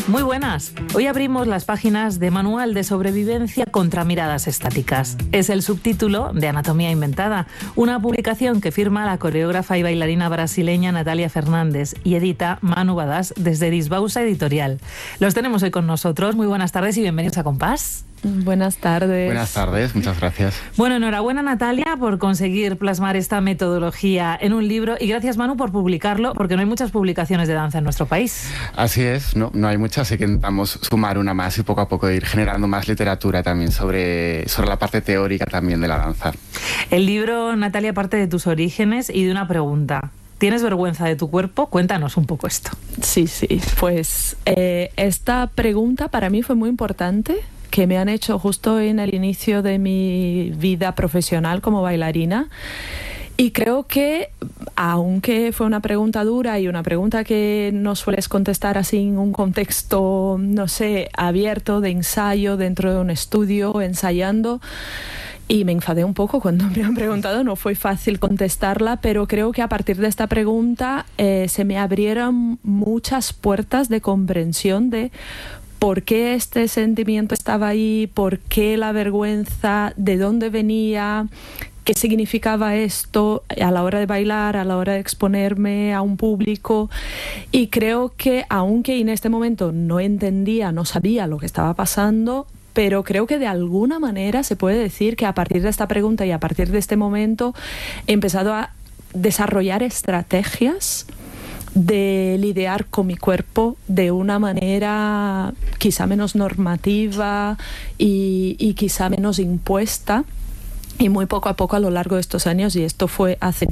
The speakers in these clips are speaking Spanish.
Muy buenas. Hoy abrimos las páginas de Manual de Sobrevivencia contra Miradas Estáticas. Es el subtítulo de Anatomía Inventada, una publicación que firma la coreógrafa y bailarina brasileña Natalia Fernández y edita Manu Badass desde Disbausa Editorial. Los tenemos hoy con nosotros. Muy buenas tardes y bienvenidos a Compás. Buenas tardes. Buenas tardes, muchas gracias. Bueno, enhorabuena Natalia por conseguir plasmar esta metodología en un libro y gracias Manu por publicarlo, porque no hay muchas publicaciones de danza en nuestro país. Así es, no hay muchas, así que intentamos sumar una más y poco a poco ir generando más literatura también sobre la parte teórica también de la danza. El libro, Natalia, parte de tus orígenes y de una pregunta. ¿Tienes vergüenza de tu cuerpo? Cuéntanos un poco esto. Sí, pues esta pregunta para mí fue muy importante, que me han hecho justo en el inicio de mi vida profesional como bailarina. Y creo que, aunque fue una pregunta dura y una pregunta que no sueles contestar así en un contexto, no sé, abierto de ensayo dentro de un estudio, ensayando, y me enfadé un poco cuando me han preguntado, no fue fácil contestarla, pero creo que a partir de esta pregunta se me abrieron muchas puertas de comprensión de por qué este sentimiento estaba ahí, por qué la vergüenza, de dónde venía, qué significaba esto a la hora de bailar, a la hora de exponerme a un público. Y creo que, aunque en este momento no entendía, no sabía lo que estaba pasando, pero creo que de alguna manera se puede decir que a partir de esta pregunta y a partir de este momento he empezado a desarrollar estrategias de lidiar con mi cuerpo de una manera quizá menos normativa y quizá menos impuesta, y muy poco a poco a lo largo de estos años, y esto fue hace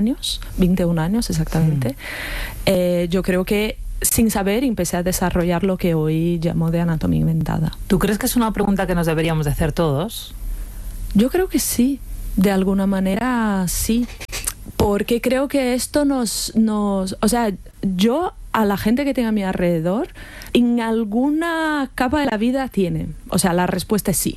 21 años exactamente, yo creo que sin saber empecé a desarrollar lo que hoy llamo de anatomía inventada. ¿Tú crees que es una pregunta que nos deberíamos de hacer todos? Yo creo que sí, de alguna manera sí. Porque creo que esto o sea, yo a la gente que tenga a mi alrededor, en alguna capa de la vida tiene. O sea, la respuesta es sí.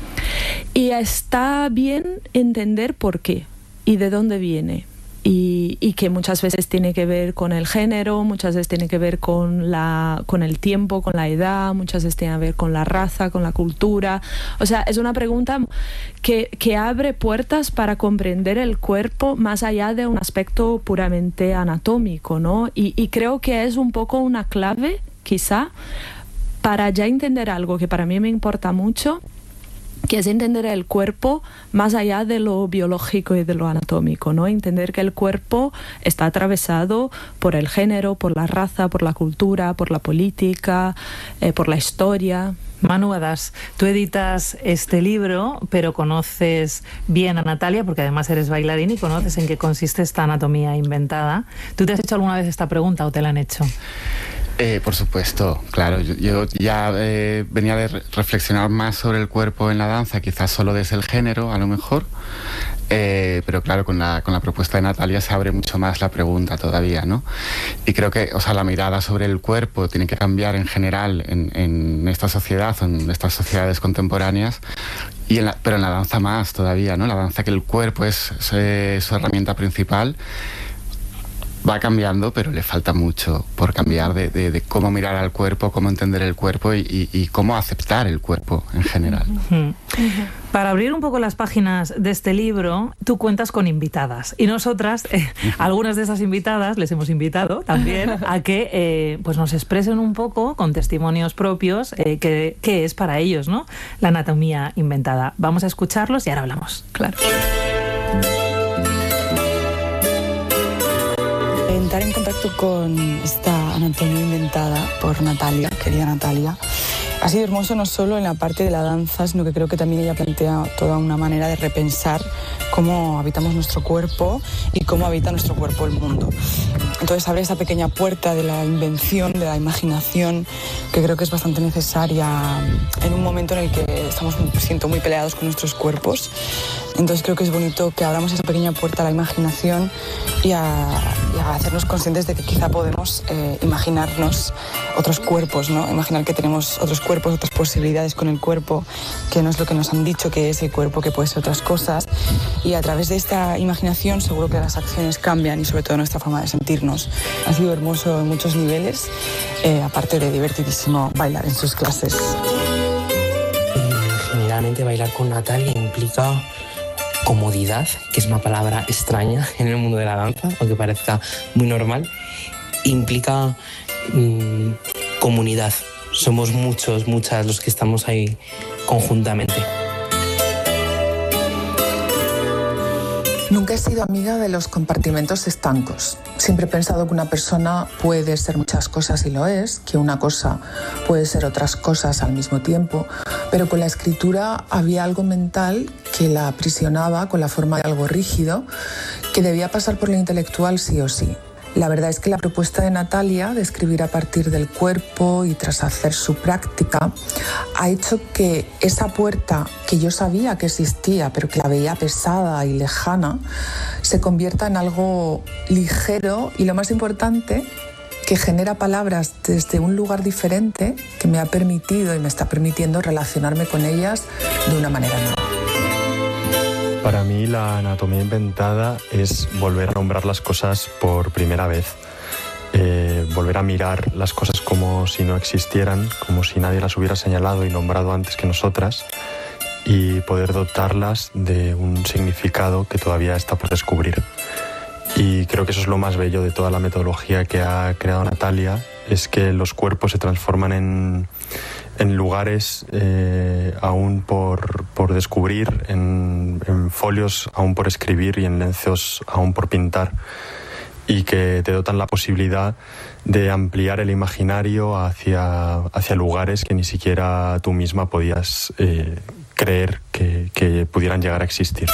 Y está bien entender por qué y de dónde viene. Y que muchas veces tiene que ver con el género, muchas veces tiene que ver con el tiempo, con la edad, muchas veces tiene que ver con la raza, con la cultura. O sea, es una pregunta que abre puertas para comprender el cuerpo más allá de un aspecto puramente anatómico, ¿no? Y creo que es un poco una clave, quizá, para ya entender algo que para mí me importa mucho, que es entender el cuerpo más allá de lo biológico y de lo anatómico, ¿no? Entender que el cuerpo está atravesado por el género, por la raza, por la cultura, por la política, por la historia. Manu Badass, tú editas este libro, pero conoces bien a Natalia, porque además eres bailarín y conoces en qué consiste esta anatomía inventada. ¿Tú te has hecho alguna vez esta pregunta o te la han hecho? Por supuesto, claro. Yo ya venía de reflexionar más sobre el cuerpo en la danza, quizás solo desde el género, a lo mejor. Pero claro, con la propuesta de Natalia se abre mucho más la pregunta todavía, ¿no? Y creo que, o sea, la mirada sobre el cuerpo tiene que cambiar en general en esta sociedad, en estas sociedades contemporáneas, pero en la danza más todavía, ¿no? La danza, que el cuerpo es su herramienta principal, va cambiando, pero le falta mucho por cambiar de cómo mirar al cuerpo, cómo entender el cuerpo y cómo aceptar el cuerpo en general. Para abrir un poco las páginas de este libro, tú cuentas con invitadas. Y nosotras, algunas de esas invitadas, les hemos invitado también a que pues nos expresen un poco, con testimonios propios, qué es para ellos, ¿no?, la anatomía inventada. Vamos a escucharlos y ahora hablamos. Claro. Entrar en contacto con esta anatomía inventada por Natalia, querida Natalia, ha sido hermoso no solo en la parte de la danza, sino que creo que también ella plantea toda una manera de repensar cómo habitamos nuestro cuerpo y cómo habita nuestro cuerpo el mundo. Entonces abre esa pequeña puerta de la invención, de la imaginación, que creo que es bastante necesaria en un momento en el que estamos, siento, muy peleados con nuestros cuerpos. Entonces creo que es bonito que abramos esa pequeña puerta a la imaginación y a hacernos conscientes de que quizá podemos imaginarnos otros cuerpos, ¿no? Imaginar que tenemos otros cuerpos, otras posibilidades con el cuerpo, que no es lo que nos han dicho que es el cuerpo, que puede ser otras cosas. Y a través de esta imaginación seguro que las acciones cambian y sobre todo nuestra forma de sentirnos. Ha sido hermoso en muchos niveles, aparte de divertidísimo bailar en sus clases. Generalmente bailar con Natalia implica comodidad, que es una palabra extraña en el mundo de la danza, aunque parezca muy normal. Implica comunidad. Somos muchas los que estamos ahí conjuntamente. Nunca he sido amiga de los compartimentos estancos. Siempre he pensado que una persona puede ser muchas cosas y lo es, que una cosa puede ser otras cosas al mismo tiempo, pero con la escritura había algo mental que la aprisionaba con la forma de algo rígido, que debía pasar por lo intelectual sí o sí. La verdad es que la propuesta de Natalia de escribir a partir del cuerpo y tras hacer su práctica ha hecho que esa puerta que yo sabía que existía pero que la veía pesada y lejana se convierta en algo ligero y, lo más importante, que genera palabras desde un lugar diferente que me ha permitido y me está permitiendo relacionarme con ellas de una manera nueva. Para mí la anatomía inventada es volver a nombrar las cosas por primera vez, volver a mirar las cosas como si no existieran, como si nadie las hubiera señalado y nombrado antes que nosotras, y poder dotarlas de un significado que todavía está por descubrir. Y creo que eso es lo más bello de toda la metodología que ha creado Natalia, es que los cuerpos se transforman en lugares aún por descubrir, en folios aún por escribir y en lienzos aún por pintar, y que te dotan la posibilidad de ampliar el imaginario hacia lugares que ni siquiera tú misma podías creer que pudieran llegar a existir.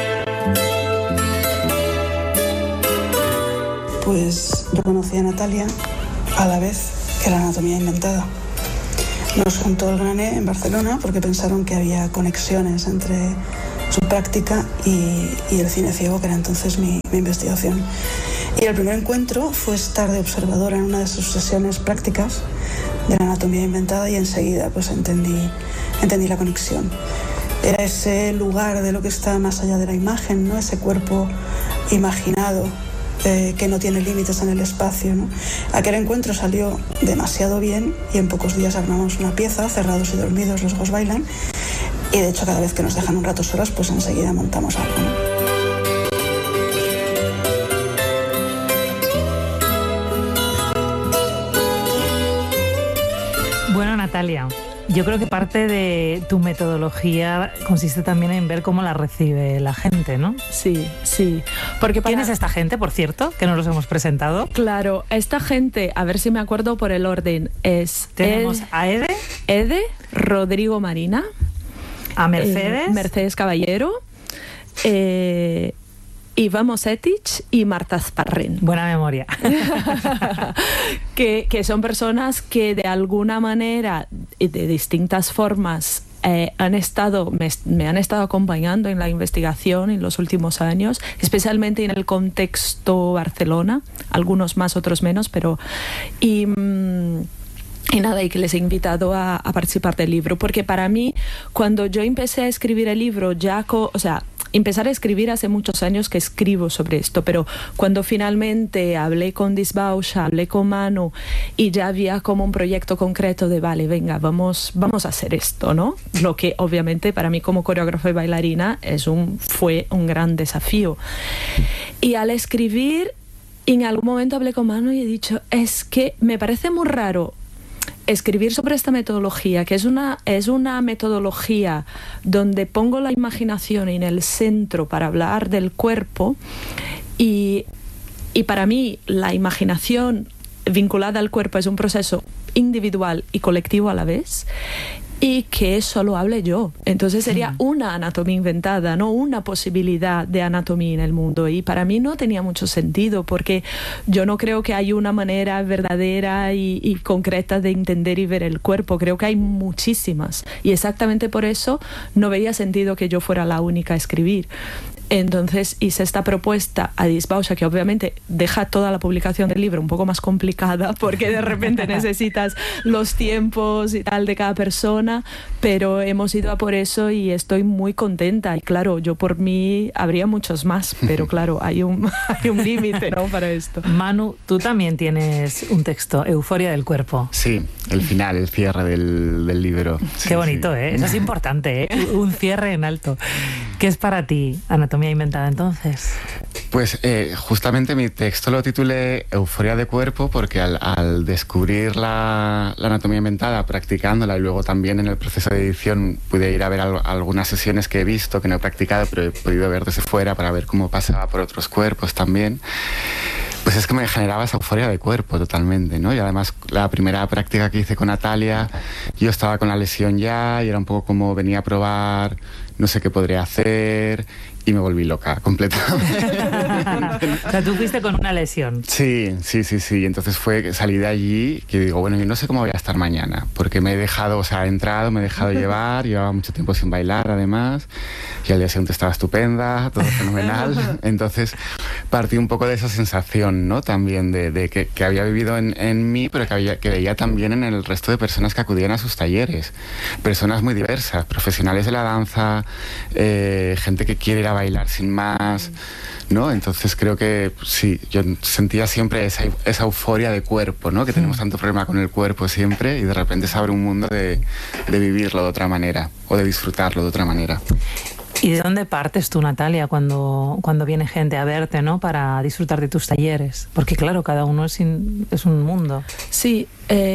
Pues yo conocí a Natalia a la vez que la anatomía inventada. Nos juntó el Grané en Barcelona porque pensaron que había conexiones entre su práctica y el cine ciego, que era entonces mi investigación. Y el primer encuentro fue estar de observadora en una de sus sesiones prácticas de la anatomía inventada y enseguida pues entendí la conexión. Era ese lugar de lo que está más allá de la imagen, ¿no? Ese cuerpo imaginado que no tiene límites en el espacio, ¿no? Aquel encuentro salió demasiado bien y en pocos días armamos una pieza, Cerrados y dormidos los ojos bailan, y de hecho cada vez que nos dejan un rato solas pues enseguida montamos algo, ¿no? Bueno, Natalia, yo creo que parte de tu metodología consiste también en ver cómo la recibe la gente, ¿no? Sí. Porque ¿Quién es esta gente, por cierto, que no los hemos presentado? Claro, esta gente, a ver si me acuerdo por el orden, es... Tenemos a Ede, Rodrigo Marina, a Mercedes, Mercedes Caballero, Iva Mosetich y Marta Sparren. Buena memoria. que son personas que de alguna manera, de distintas formas, me han estado acompañando en la investigación en los últimos años, especialmente en el contexto Barcelona, algunos más, otros menos, pero... Y nada, y que les he invitado a participar del libro, porque para mí, cuando yo empecé a escribir el libro, empezar a escribir hace muchos años que escribo sobre esto, pero cuando finalmente hablé con Disbauxa, hablé con Manu y ya había como un proyecto concreto de vale, venga, vamos a hacer esto, ¿no? Lo que obviamente para mí como coreógrafa y bailarina fue un gran desafío. Y al escribir, en algún momento hablé con Manu y he dicho, es que me parece muy raro escribir sobre esta metodología, que es una metodología donde pongo la imaginación en el centro para hablar del cuerpo, y para mí la imaginación vinculada al cuerpo es un proceso individual y colectivo a la vez, y que solo hable yo. Entonces sería una anatomía inventada, no una posibilidad de anatomía en el mundo. Y para mí no tenía mucho sentido, porque yo no creo que hay una manera verdadera y concreta de entender y ver el cuerpo. Creo que hay muchísimas. Y exactamente por eso no veía sentido que yo fuera la única a escribir. Entonces hice esta propuesta a Disbauxa, que obviamente deja toda la publicación del libro un poco más complicada, porque de repente necesitas los tiempos y tal de cada persona, pero hemos ido a por eso y estoy muy contenta. Y claro, yo por mí habría muchos más, pero claro, hay un límite, ¿no?, para esto. Manu, tú también tienes un texto, Euforia del cuerpo. Sí, el final, el cierre del libro. Qué bonito, ¿eh? Eso es importante, ¿eh? Un cierre en alto. ¿Qué es para ti Anatomía Inventada, entonces? Pues justamente mi texto lo titulé Euforia de cuerpo porque al descubrir la anatomía inventada, practicándola, y luego también en el proceso de edición pude ir a ver algunas sesiones que he visto, que no he practicado, pero he podido ver desde fuera para ver cómo pasaba por otros cuerpos también. Pues es que me generaba esa euforia de cuerpo totalmente, ¿no? Y además la primera práctica que hice con Natalia, yo estaba con la lesión ya y era un poco como venía a probar, no sé qué podría hacer, y me volví loca completamente. O sea, tú fuiste con una lesión. Sí. Entonces salí de allí que digo, bueno, yo no sé cómo voy a estar mañana, porque me he dejado, o sea, he entrado, me he dejado llevar, llevaba mucho tiempo sin bailar además, y al día siguiente estaba estupenda, todo fenomenal. Entonces partí un poco de esa sensación, ¿no? También de que había vivido en mí, pero que veía también en el resto de personas que acudían a sus talleres. Personas muy diversas, profesionales de la danza, gente que quiere ir a bailar sin más, ¿no? Entonces creo que sí, yo sentía siempre esa euforia de cuerpo, ¿no? Que tenemos tanto problema con el cuerpo siempre, y de repente se abre un mundo de vivirlo de otra manera, o de disfrutarlo de otra manera. ¿Y de dónde partes tú, Natalia, cuando viene gente a verte, ¿no?, para disfrutar de tus talleres? Porque claro, cada uno es un mundo. Sí,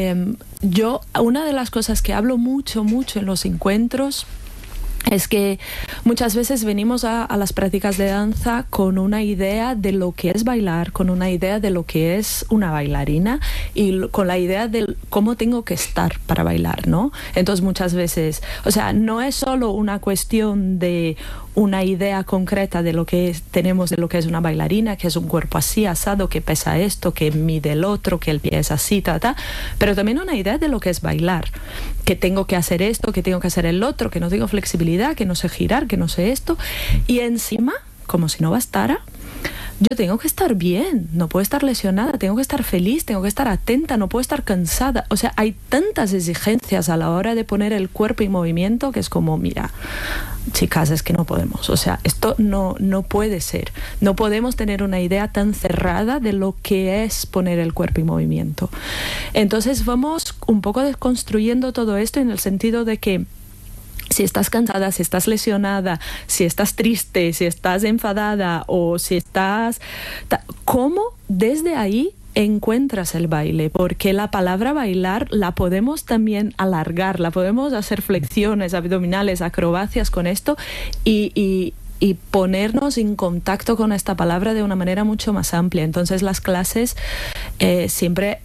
yo una de las cosas que hablo mucho en los encuentros es que muchas veces venimos a las prácticas de danza con una idea de lo que es bailar, con una idea de lo que es una bailarina y con la idea de cómo tengo que estar para bailar, ¿no? Entonces muchas veces, o sea, no es solo una cuestión de una idea concreta de lo que tenemos de lo que es una bailarina, que es un cuerpo así, asado, que pesa esto, que mide el otro, que el pie es así, pero también una idea de lo que es bailar, que tengo que hacer esto, que tengo que hacer el otro, que no tengo flexibilidad, que no sé girar, que no sé esto, y encima, como si no bastara, yo tengo que estar bien, no puedo estar lesionada, tengo que estar feliz, tengo que estar atenta, no puedo estar cansada. O sea, hay tantas exigencias a la hora de poner el cuerpo en movimiento que es como, mira, chicas, es que no podemos. O sea, esto no puede ser. No podemos tener una idea tan cerrada de lo que es poner el cuerpo en movimiento. Entonces vamos un poco desconstruyendo todo esto en el sentido de que si estás cansada, si estás lesionada, si estás triste, si estás enfadada o si estás... ¿Cómo desde ahí encuentras el baile? Porque la palabra bailar la podemos también alargar, la podemos hacer flexiones, abdominales, acrobacias con esto y ponernos en contacto con esta palabra de una manera mucho más amplia. Entonces las clases siempre...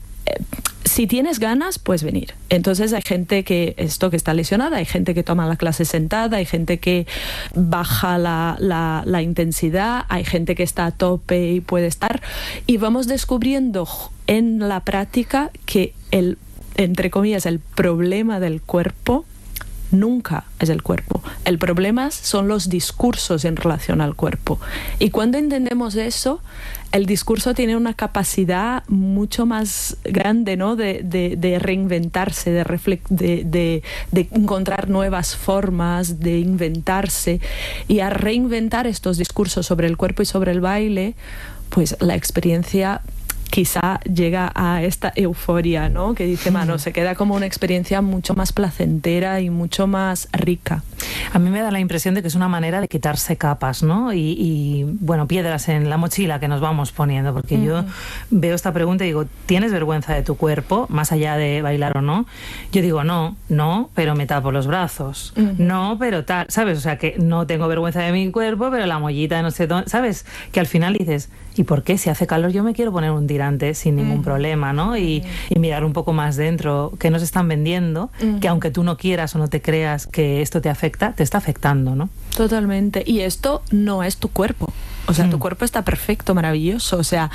si tienes ganas, puedes venir. Entonces hay gente que está lesionada, hay gente que toma la clase sentada, hay gente que baja la intensidad, hay gente que está a tope y puede estar. Y vamos descubriendo en la práctica que entre comillas, el problema del cuerpo nunca es el cuerpo. El problema son los discursos en relación al cuerpo. Y cuando entendemos eso, el discurso tiene una capacidad mucho más grande, ¿no?, de reinventarse, de encontrar nuevas formas, de inventarse. Y a reinventar estos discursos sobre el cuerpo y sobre el baile, pues la experiencia quizá llega a esta euforia, ¿no?, que dice Manu, se queda como una experiencia mucho más placentera y mucho más rica. A mí me da la impresión de que es una manera de quitarse capas, ¿no? Y bueno, piedras en la mochila que nos vamos poniendo, porque yo veo esta pregunta y digo, ¿tienes vergüenza de tu cuerpo, más allá de bailar o no? Yo digo, no, pero me tapo los brazos. No, pero tal, ¿sabes? O sea, que no tengo vergüenza de mi cuerpo, pero la mollita no sé dónde, ¿sabes? Que al final dices, ¿y por qué? Si hace calor yo me quiero poner un día salir antes sin ningún problema, ¿no? Y mirar un poco más dentro qué nos están vendiendo, que aunque tú no quieras o no te creas que esto te afecta, te está afectando, ¿no? Totalmente. Y esto no es tu cuerpo. O sea, tu cuerpo está perfecto, maravilloso. O sea,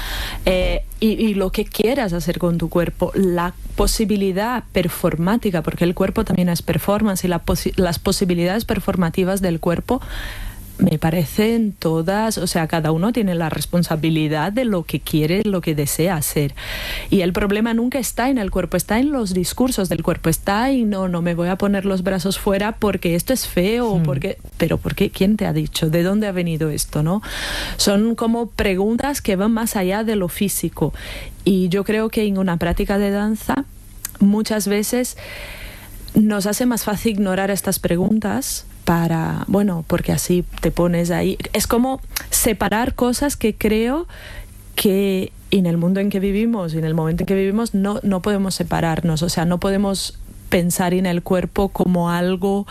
y lo que quieras hacer con tu cuerpo, la posibilidad performática, porque el cuerpo también es performance, y las posibilidades performativas del cuerpo me parecen todas, o sea, cada uno tiene la responsabilidad de lo que quiere, lo que desea hacer. Y el problema nunca está en el cuerpo, está en los discursos del cuerpo, está en no me voy a poner los brazos fuera porque esto es feo, pero ¿por qué? ¿Quién te ha dicho? ¿De dónde ha venido esto? ¿No? Son como preguntas que van más allá de lo físico. Y yo creo que en una práctica de danza muchas veces nos hace más fácil ignorar estas preguntas porque así te pones ahí. Es como separar cosas que creo que en el mundo en que vivimos, en el momento en que vivimos, no podemos separarnos. O sea, no podemos pensar en el cuerpo como algo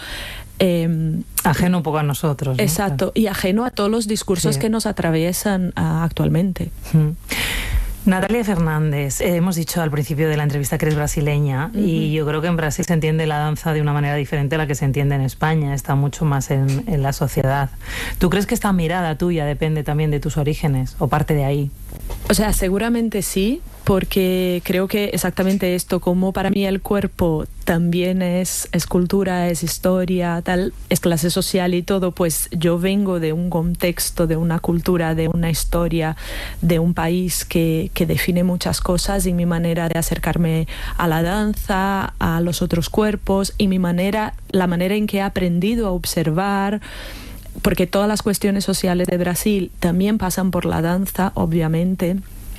ajeno un poco a nosotros, ¿no? Exacto, y ajeno a todos los discursos que nos atraviesan actualmente. Natalia Fernández, hemos dicho al principio de la entrevista que eres brasileña, y yo creo que en Brasil se entiende la danza de una manera diferente a la que se entiende en España, está mucho más en la sociedad. ¿Tú crees que esta mirada tuya depende también de tus orígenes o parte de ahí? O sea, seguramente sí, porque creo que exactamente esto, como para mí el cuerpo también es cultura, es historia, tal, es clase social y todo, pues yo vengo de un contexto, de una cultura, de una historia, de un país que define muchas cosas, y mi manera de acercarme a la danza, a los otros cuerpos, y la manera en que he aprendido a observar, porque todas las cuestiones sociales de Brasil también pasan por la danza, obviamente.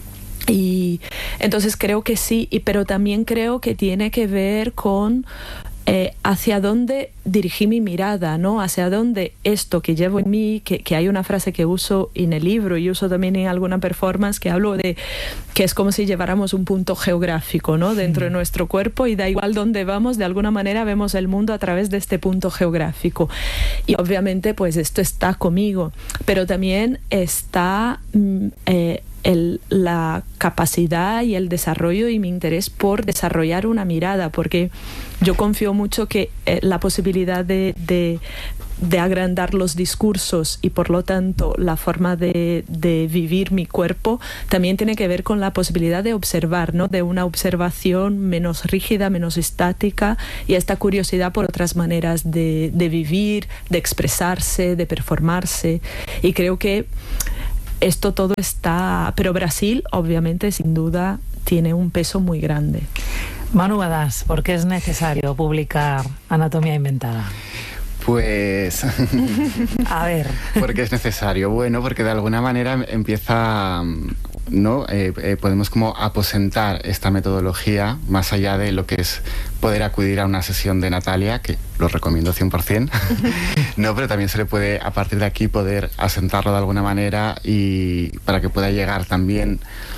Y entonces creo que sí, pero también creo que tiene que ver con hacia dónde dirigí mi mirada, ¿no? Hacia dónde esto que llevo en mí, que hay una frase que uso en el libro y uso también en alguna performance, que hablo de que es como si lleváramos un punto geográfico, ¿no? Dentro de nuestro cuerpo, y da igual dónde vamos, de alguna manera vemos el mundo a través de este punto geográfico. Y obviamente pues esto está conmigo, pero también está la capacidad y el desarrollo y mi interés por desarrollar una mirada, porque yo confío mucho que la posibilidad de agrandar los discursos y por lo tanto la forma de vivir mi cuerpo también tiene que ver con la posibilidad de observar, ¿no? De una observación menos rígida, menos estática, y esta curiosidad por otras maneras de vivir, de expresarse, de performarse. Y creo que esto todo está, pero Brasil obviamente sin duda tiene un peso muy grande. Manu Badass, ¿por qué es necesario publicar Anatomía Inventada? Pues a ver, ¿por qué es necesario? Bueno, porque de alguna manera empieza, ¿no? Podemos como aposentar esta metodología más allá de lo que es poder acudir a una sesión de Natalia, que lo recomiendo 100%, no, pero también se le puede, a partir de aquí, poder asentarlo de alguna manera, y para que pueda llegar también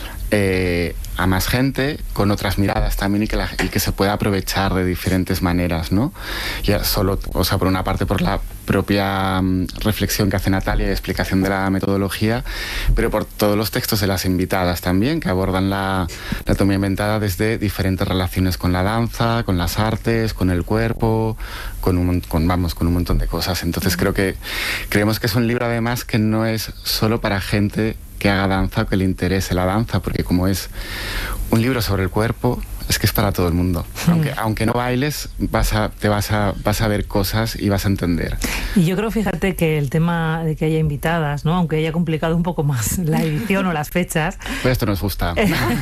a más gente con otras miradas también, y que se pueda aprovechar de diferentes maneras, ¿no? Ya solo, o sea, por una parte por la propia reflexión que hace Natalia y explicación de la metodología, pero por todos los textos de las invitadas también, que abordan la anatomía inventada desde diferentes relaciones con la danza, con las artes, con el cuerpo, con un montón de cosas. Entonces creemos que es un libro además que no es solo para gente que haga danza o que le interese la danza, porque como es un libro sobre el cuerpo, es que es para todo el mundo. Aunque no bailes, vas a ver cosas y vas a entender. Y yo creo, fíjate, que el tema de que haya invitadas, ¿no? Aunque haya complicado un poco más la edición o las fechas. Pues esto nos gusta.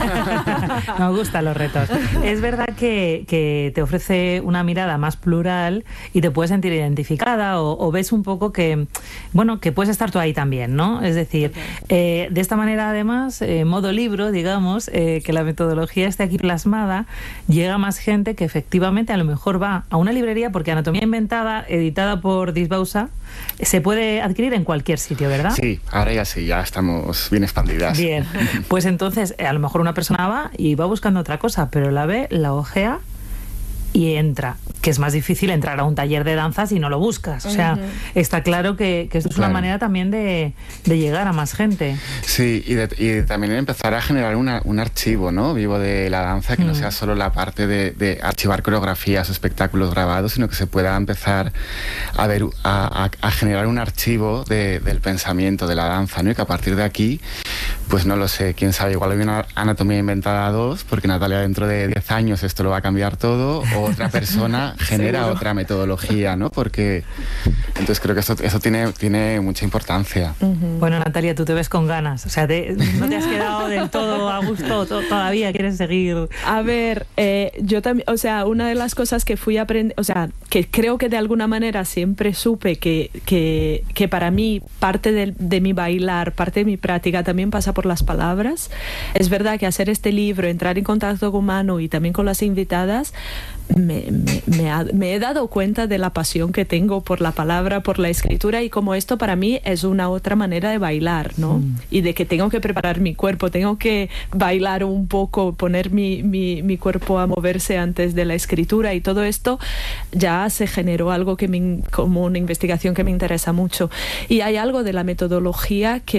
Nos gustan los retos. Es verdad que te ofrece una mirada más plural y te puedes sentir identificada, o ves un poco que puedes estar tú ahí también, ¿no? Es decir, de esta manera, además, modo libro, digamos, que la metodología esté aquí plasmada, llega más gente que efectivamente a lo mejor va a una librería, porque Anatomía Inventada, editada por Disbausa, se puede adquirir en cualquier sitio, ¿verdad? Sí, ahora ya sí, ya estamos bien expandidas. Bien, pues entonces a lo mejor una persona va y va buscando otra cosa, pero la ve, la ojea y entra. que es más difícil entrar a un taller de danza si no lo buscas. O sea, está claro que esto es una manera también de llegar a más gente. Sí, y también empezar a generar un archivo, ¿no?, vivo de la danza, que no sea solo la parte de archivar coreografías o espectáculos grabados, sino que se pueda empezar a generar un archivo del pensamiento de la danza, ¿no? Y que a partir de aquí, pues no lo sé, quién sabe, igual hay una Anatomía Inventada 2, porque Natalia dentro de 10 años esto lo va a cambiar todo, o otra persona genera otra metodología, ¿no? Porque entonces creo que eso tiene mucha importancia. Bueno, Natalia, tú te ves con ganas, o sea, no te has quedado del todo a gusto, todavía quieres seguir. A ver, yo también, o sea, una de las cosas que fui aprendiendo, o sea, que creo que de alguna manera siempre supe que para mí parte de mi bailar, parte de mi práctica también pasa por las palabras. Es verdad que hacer este libro, entrar en contacto con Manu y también con las invitadas, me he dado cuenta de la pasión que tengo por la palabra, por la escritura, y como esto para mí es una otra manera de bailar, ¿no? Y de que tengo que preparar mi cuerpo, tengo que bailar un poco, poner mi cuerpo a moverse antes de la escritura, y todo esto ya se generó algo como una investigación que me interesa mucho. Y hay algo de la metodología que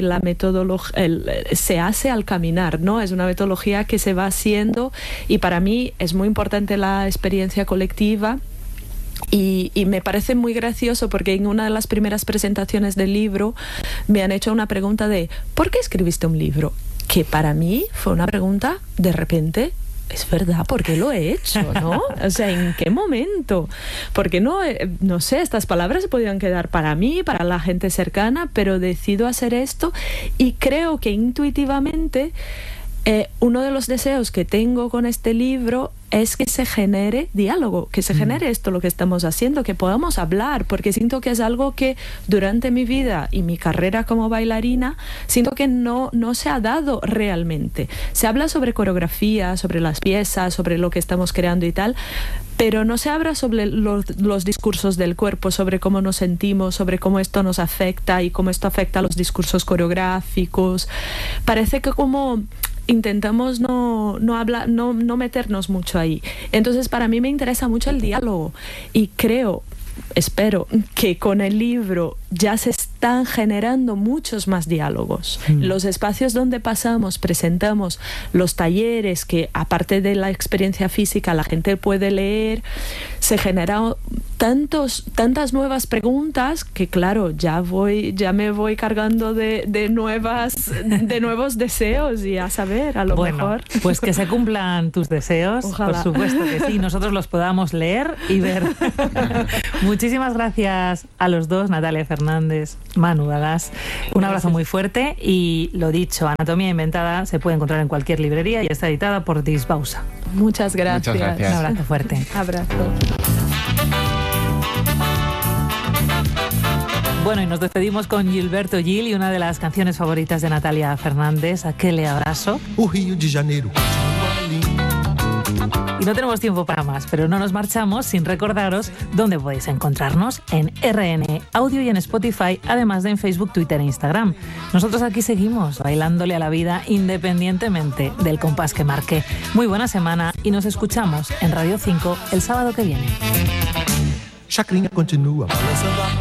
se hace al caminar, ¿no? Es una metodología que se va haciendo, y para mí es muy importante la experiencia colectiva. Y me parece muy gracioso porque en una de las primeras presentaciones del libro me han hecho una pregunta de ¿por qué escribiste un libro? Que para mí fue una pregunta de repente. Es verdad, ¿por qué lo he hecho, no? O sea, ¿en qué momento? Porque no sé, estas palabras se podían quedar para mí, para la gente cercana, pero decido hacer esto, y creo que intuitivamente uno de los deseos que tengo con este libro es que se genere diálogo, que se genere esto lo que estamos haciendo, que podamos hablar, porque siento que es algo que durante mi vida y mi carrera como bailarina, siento que no se ha dado realmente. Se habla sobre coreografía, sobre las piezas, sobre lo que estamos creando y tal, pero no se habla sobre los discursos del cuerpo, sobre cómo nos sentimos, sobre cómo esto nos afecta y cómo esto afecta a los discursos coreográficos. Parece que como intentamos no meternos mucho ahí. Entonces para mí me interesa mucho el diálogo, y espero que con el libro ya se están generando muchos más diálogos. Los espacios donde presentamos los talleres, que aparte de la experiencia física la gente puede leer, se generan tantas nuevas preguntas que claro, ya me voy cargando de nuevos deseos, y a saber, a lo mejor. Pues que se cumplan tus deseos. Ojalá. Por supuesto que sí, nosotros los podamos leer y ver. Muchísimas gracias a los dos, Natalia Fernández, Manu Badass. Un abrazo muy fuerte, y lo dicho, Anatomía Inventada se puede encontrar en cualquier librería y está editada por Disbausa. Muchas gracias. Muchas gracias. Un abrazo fuerte. Abrazo. Bueno, y nos despedimos con Gilberto Gil y una de las canciones favoritas de Natalia Fernández, Aquele Abraço. O Rio de Janeiro. Y no tenemos tiempo para más, pero no nos marchamos sin recordaros dónde podéis encontrarnos: en RN Audio y en Spotify, además de en Facebook, Twitter e Instagram. Nosotros aquí seguimos bailándole a la vida independientemente del compás que marque. Muy buena semana, y nos escuchamos en Radio 5 el sábado que viene. Chacrinha continua balançando